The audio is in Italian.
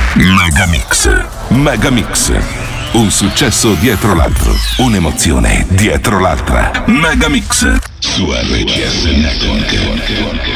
Megamix. Megamix. Un successo dietro l'altro. Un'emozione dietro l'altra. Megamix. Su RCS Network.